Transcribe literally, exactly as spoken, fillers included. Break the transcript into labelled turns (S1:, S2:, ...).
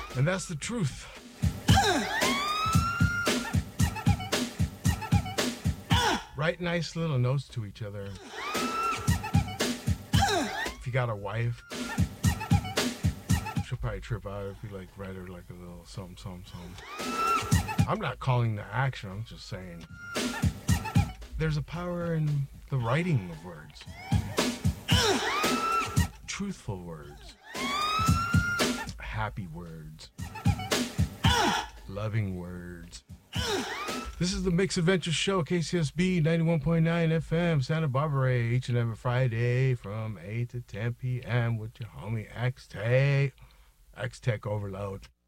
S1: And that's the truth. Write nice little notes to each other. If you got a wife, she'll probably trip out if you like write her like a little something, something, something. I'm not calling the action, I'm just saying. There's a power in the writing of words. Truthful words. Happy words. Loving words. This is the Mix Adventure Show, K C S B ninety-one point nine F M, Santa Barbara, each and every Friday from eight to ten p.m. with your homie X-Tech. X-Tech Overload.